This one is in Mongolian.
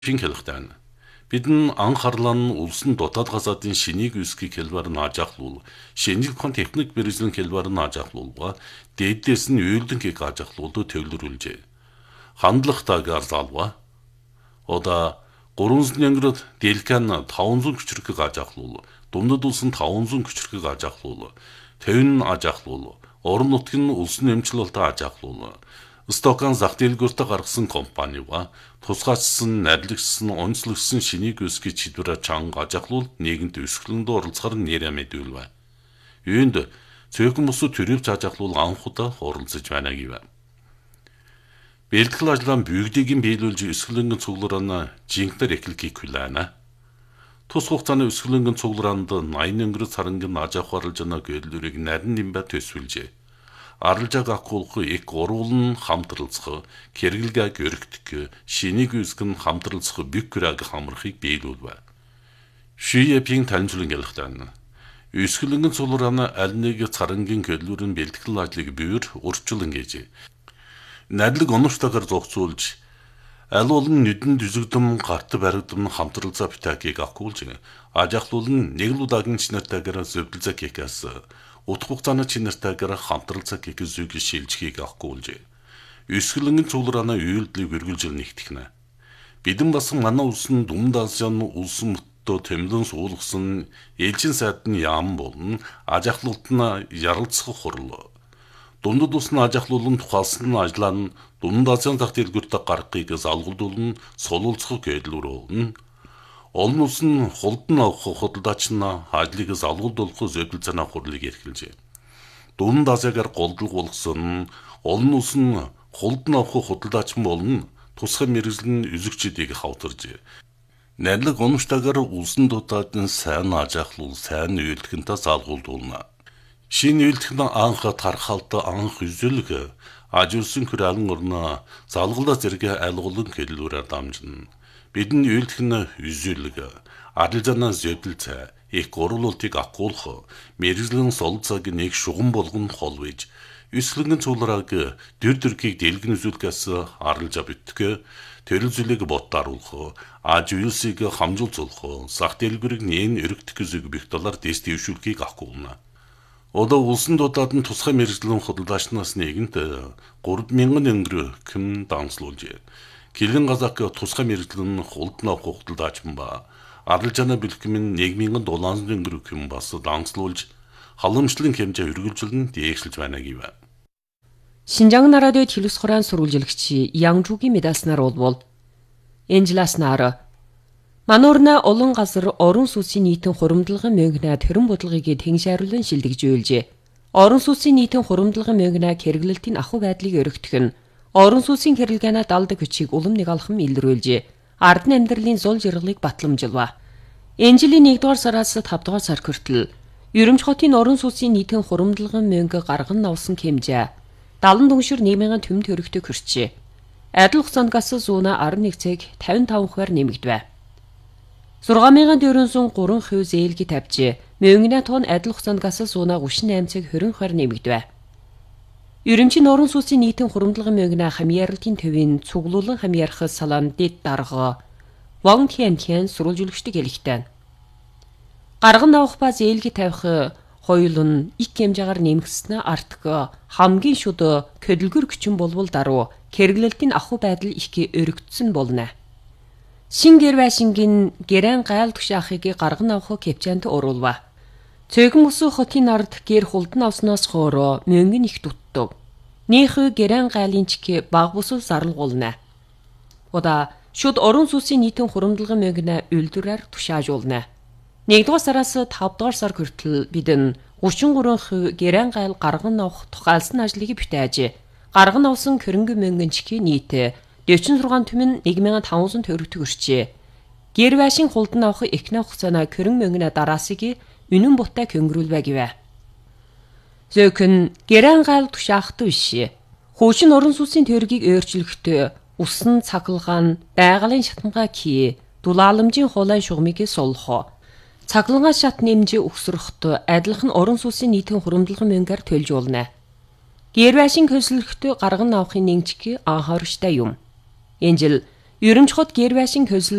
Шингэлхтэн бидэн анхаарлан улсын дотоод газаадын шинийг үсгийг хэлбэр наажахлуул шинжлэх техник мэргэжлийн хэлбэр наажахлуулга дээдээс нь үйлдэнхийг аажахлуулд төвлөрүүлжээ. Хандлагатаагаар залва ода 300 өнгөрөд дэлгэн 500 küçürхийг аажахлуул дундад улсын 500 küçürхийг аажахлуул төвн аажахлуул орон нутгийн улсын эмчлэлтэй аажахлуул Стокан зах дэлгүүртээ гаргасан компаниуга тусгайчсан, найрлагчсан, онцлогдсон шинийг үсгийг чидвэрэ чанга ажахлуул нийгэмд өсгөлөнд оролцохоор нэрэ мэдүүлвэ. Юунд цөөхөн бусуу төрөв цаажахлуул анхудаа оролцож байна гэв. Бэлтгэл ажлын бүгдийг биелүүлж өсгөлөнгөн цуглараа жинхэнээр эхлэхийг хүлээнэ. Тус хугацааны өсгөлөнгөн цуглараанд 80 өнгөрөц сарангийн ажаахварлж оноо гэлдүрийг нарийн нимбэ төсвөлжээ. Арилжааг акуулах их оруулан хамтралцах, хэрэглээг өргөдөх, шинийг үсгэн хамтралцах бükкүрэг хамрахыг биелүүлвэ. Шиепийн танилцуулан ялахтан. Өсгөлөнгөн цугларааны аль нэг царангийн гэлдүрийн бэлтгэл ажлыг бүүр урьдчилан гэж. Найдлаг оновчтойгоор зохицуулж, аль олон нүдэн дүзэгдэм гарт баригдам хамтралцаа битакийг акуулж, ажахлуулан нэг л удаагийн чинартайгаар зөвдөлзэг хийхээс утга хугацааны чинартайгаар хамтралцаа хийх зүйг шилжихийг акуулж. Өсгөлөнгөн цугларааны үйлдэлийг үргэлжлэн нэгтгэнэ. Бидэн бас манай улсын Дүмд Азийн улсын мөттөө тэмдэн суулгасан ээлжин сайдны яам болон ажахлуулт нь ярилцах хурал. Дундад улсын ажахлуулан тухайлсан ажлаа нь Дүмд Азийн зах дэлгүүртээ гаргахыг залгуулдуулан сулуулцах гэлдүр болно. Олон улсын хулдан авах худалдаач нь ажлыг залгуулдуулах зөвлөлцөөнө хурлыг эрхэлжээ. Дүмд Азиягаар голдлог болгосон олон улсын хулдан авах худалдаач болон тусгай мэргэжлийн үзэгчдийг хавтаржээ. Найдлаг оновчтойгоор улсын дотоодын сайн ажахлуул сайн үйлдэлхэнтэй залгуулдуулна. Шинэ үйлдэлхэн анх тархалт анх үзүүлэг ажуулсан хөрөлн орно залгалаа зэрэг айлгуулан хэллүүрээр дамжина. Бидний үйлдэлхэн үзүүлэг арилжаанаа зөвдөлцөө их гурвуултыг акуулах мэргэжлийн сол цаг нэг шугам болгон хол вэж өсгөлөнгөн цугларааг дүрдүрхийг дэлгэн үзүүлгээс арилжаа битгэх төрөл зүйлийг боттааруулах аж үйлсийг хамжуулцуулах зах дэлгүүрийг нээн өргөдөх зүг бих талаар дэс дэвшүүлэхийг акуулна. Одоо улсын дотоод нь тусгай мэргэжлийн худалдаачнаас нэгэнт 3000 өнгөр ким данслуулжээ. Килэн газак тусгай мэргэжлийн хулдан авах худалдаач ба арилжааны бэлтгэмийн 1000 долларын өнгөр ким бас данслуулж халамжлалын хэмжээ үргэлжлэн дээшлж байна гэв. Шинжаан нарадын телевиз хураан сурвалжлагч Янжугийн медаснаар болвол Энжласнаар Мануурна олон газар орон сүнсийн нийтийн хуримдлагын мөнгөнэ төрөн бодлогыг тэншааруулан шилдэгжүүлжээ. Орон сүнсийн нийтийн хуримдлагын мөнгөнэ хэрэглэлтийн ахуй байдлыг өргөтгөх нь орон сүнсийн хэрэглээнэ далдаг хүчийг улам нэг алхам илрүүлжээ. Ардны амьдралын зул жаргалыг батламжилва. Энэ жилийн 1-р сараас 5-р сар хүртэл Ерөмж хотын орон сүнсийн нийтийн хуримдлагын мөнгө гарган авсан хэмжээ 70 дүншир 1000 төм төгрөгтэй хүрчээ. Адил хугацаанд зүүнэ 11 цаг 55 хувиар нэмэгдэв. 6403% зээлги тавьжээ. Мөнгөний тоон адил хугацаанд зүүнэ 38 цаг 20 хувиар нэмэгдэв. Ерөмжийн орон сүнсийн нийтийн хуримдлагын мөнгөний хамьяарлалтын төвийн цуглуулан хамьяарах салам дэд дарга Ван Тянтян сурвалжлагчдыг хэлэхдээ гарган авах ба зээлги тавих хоёул нь их хэмжээгээр нэмэгдснэ артг хамгийн шүд хөдөлгөр хүчин болвол даруй хэрэглэлтийн ахуй байдал их өргөдсөн болно. Шин гэр байшингийн гэрэн гайл тушаахыг гарган авах кепчант оруулва. Цөөхөн ус хотын ард гэр хулдан авсноос хоороо мөнгө их дутдаг. Нөх гэрэн гайлын чиг баг бус зарлуулна. Ода шүд орон сүнсийн нийтийн хуримдлагын мөнгөнэ үйлдвэрээр тушаажуулна. 1-р сараас 5-р сар хүртэл бидэн 33% гэрэн гайл гарган авах тухайлсан ажлыг бүтээжээ. Гарган авсан хөрөнгө мөнгөн чиг нийт 46 түмэн 1500 төгрөг төрчээ. Гэр байшин хулдан авах эхнэ хугацааны хөрөнгө мөнгөнэ дараасыг үнэн бутаа көнгөрүүлвэ гэвэ. Зөкөн гэрэн гайл тушаахт биш. Хуучин орон сүнсийн төргийг өөрчлөхтөө усан цахилгаан байгалийн шатамгаа кий дулааламжийн хулайн шугамыг суллах. Цахилгаан шат нэмжээ өгсөрөхт адилхан орон сүнсийн нийтийн хуримдлагын мөнгөөр төлж болно. Гэр байшин хөсөлгөхтөө гарган авахын нэгжиг анхааруулжтай юм. Энэ жил Ерөнч хот Гэрвашин